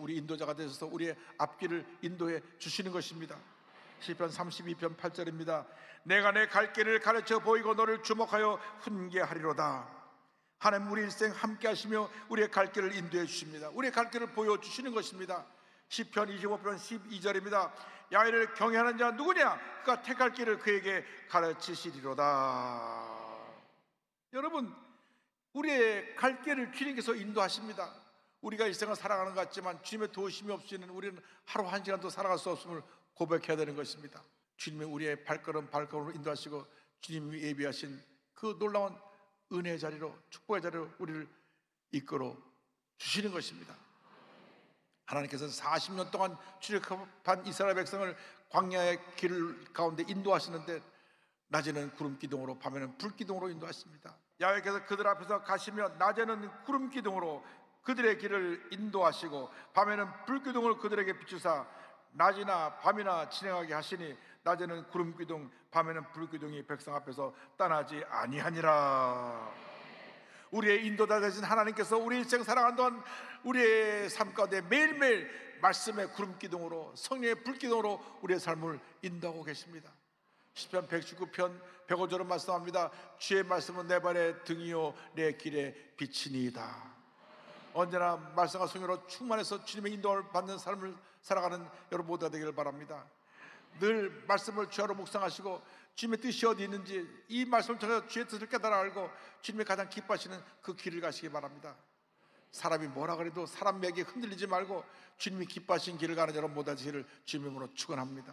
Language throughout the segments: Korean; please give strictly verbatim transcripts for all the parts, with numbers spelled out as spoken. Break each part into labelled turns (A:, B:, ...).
A: 우리 인도자가 되셔서 우리의 앞길을 인도해 주시는 것입니다. 시편 삼십이 편 팔 절입니다. 내가 내 갈 길을 가르쳐 보이고 너를 주목하여 훈계하리로다. 하나님 우리 일생 함께 하시며 우리의 갈 길을 인도해 주십니다. 우리의 갈 길을 보여주시는 것입니다. 시편 이십오 편 십이 절입니다. 야훼를 경외하는 자 누구냐? 그가 택할 길을 그에게 가르치시리로다. 여러분, 우리의 갈 길을 주님께서 인도하십니다. 우리가 일생을 살아가는 것 같지만 주님의 도우심이 없이는 우리는 하루 한 시간도 살아갈 수 없음을 고백해야 되는 것입니다. 주님이 우리의 발걸음 발걸음으로 인도하시고 주님이 예비하신 그 놀라운 은혜의 자리로, 축복의 자리로 우리를 이끌어 주시는 것입니다. 하나님께서는 사십 년 동안 출애굽한 이스라엘 백성을 광야의 길 가운데 인도하시는데 낮에는 구름 기둥으로 밤에는 불 기둥으로 인도하십니다. 야훼께서 그들 앞에서 가시며 낮에는 구름 기둥으로 그들의 길을 인도하시고 밤에는 불 기둥을 그들에게 비추사 낮이나 밤이나 진행하게 하시니 낮에는 구름 기둥 밤에는 불 기둥이 백성 앞에서 떠나지 아니하니라. 우리의 인도자 되신 하나님께서 우리 일생 살아가는 동안 우리의 삶 가운데 매일매일 말씀의 구름 기둥으로 성령의 불 기둥으로 우리의 삶을 인도하고 계십니다. 시편 백십구 편 백오 절은 말씀합니다. 주의 말씀은 내 발의 등이요 내 길의 빛이니이다. 언제나 말씀과 성령으로 충만해서 주님의 인도를 받는 삶을 살아가는 여러분 모두가 되기를 바랍니다. 늘 말씀을 주야로 묵상하시고 주님의 뜻이 어디 있는지 이 말씀을 통해서 주의 뜻을 깨달아 알고 주님이 가장 기뻐하시는 그 길을 가시기 바랍니다. 사람이 뭐라 그래도 사람 맥에 흔들리지 말고 주님이 기뻐하시는 길을 가는 여러분 모두가 되기를 주님의 이름으로 축원합니다.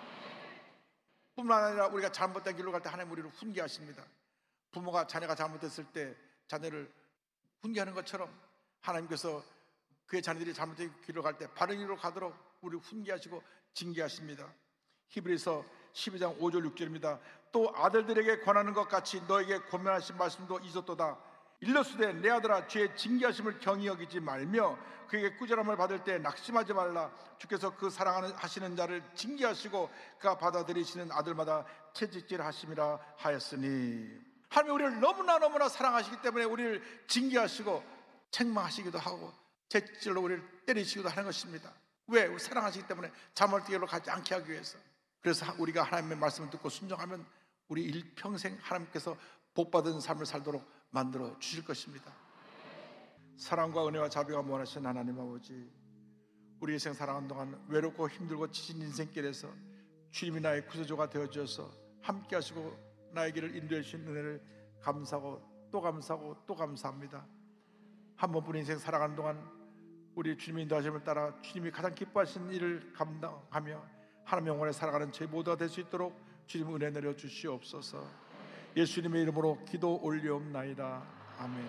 A: 뿐만 아니라 우리가 잘못된 길로 갈 때 하나님 우리를 훈계하십니다. 부모가 자녀가 잘못했을 때 자녀를 훈계하는 것처럼 하나님께서 그의 자녀들이 잘못된 길로 갈 때 바른 길로 가도록 우리를 훈계하시고 징계하십니다. 히브리서 십이 장 오 절 육 절입니다. 또 아들들에게 권하는 것 같이 너에게 권면하신 말씀도 잊었도다. 일러스되 내 아들아 주의 징계하심을 경히 여기지 말며 그에게 꾸지람을 받을 때 낙심하지 말라. 주께서 그 사랑하시는 자를 징계하시고 그가 받아들이시는 아들마다 채찍질 하심이라 하였으니. 하나님 우리를 너무나 너무나 사랑하시기 때문에 우리를 징계하시고 책망하시기도 하고 채찍질로 우리를 때리시기도 하는 것입니다. 왜? 우리 사랑하시기 때문에 잘못된 길로 가지 않게 하기 위해서. 그래서 우리가 하나님의 말씀을 듣고 순종하면 우리 일평생 하나님께서 복받은 삶을 살도록 만들어 주실 것입니다. 사랑과 은혜와 자비가 무한하신 하나님 아버지, 우리 인생 살아가는 동안 외롭고 힘들고 지친 인생길에서 주님이 나의 구세주가 되어주셔서 함께 하시고 나의 길을 인도해 주신 은혜를 감사하고 또 감사하고 또 감사합니다. 한 번뿐인 인생 살아가는 동안 우리 주님의 인도하심을 따라 주님이 가장 기뻐하신 일을 감당하며 하나님 영원에 살아가는 저희 모두가 될 수 있도록 주님 은혜 내려 주시옵소서. 예수님의 이름으로 기도 올리옵나이다. 아멘.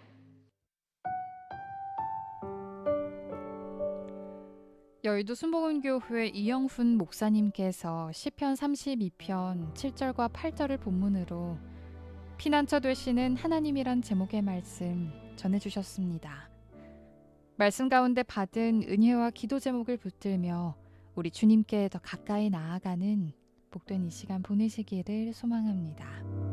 B: 여의도 순복음교회 이영훈 목사님께서 시편 삼십이 편 칠 절과 팔 절을 본문으로 피난처 되시는 하나님이란 제목의 말씀 전해주셨습니다. 말씀 가운데 받은 은혜와 기도 제목을 붙들며 우리 주님께 더 가까이 나아가는 복된 이 시간 보내시기를 소망합니다.